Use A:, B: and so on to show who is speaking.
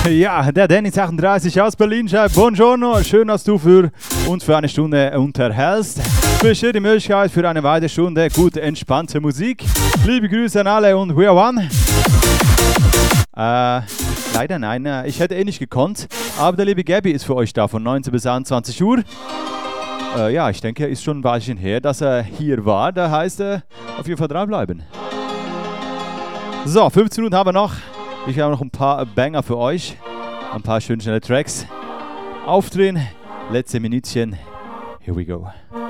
A: Ja, der Dennis 38 aus Berlin schreibt: Buongiorno, schön, dass du für uns für eine Stunde unterhältst. Besteht die Möglichkeit für eine weitere Stunde gute, entspannte Musik. Liebe Grüße an alle und we are one. Leider nein, ich hätte nicht gekonnt, aber der liebe Gabby ist für euch da von 19 bis 21 Uhr. Ja, ich denke, ist schon ein Weilchen her, dass er hier war. Da heißt auf jeden Fall dranbleiben. So, 15 Minuten haben wir noch. Ich habe noch ein paar Banger für euch. Ein paar schöne, schnelle Tracks. Aufdrehen. Letzte Minütchen. Here we go.